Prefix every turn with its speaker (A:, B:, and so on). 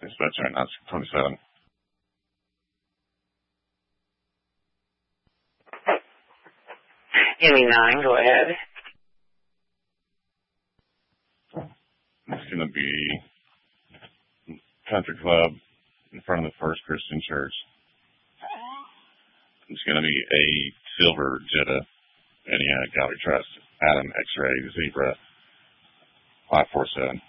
A: Dispatch 2927.
B: Any 9, go ahead.
A: It's going to be Country Club in front of the First Christian Church. It's going to be a silver Jetta, Gallery Trust, Adam X-Ray Zebra 547.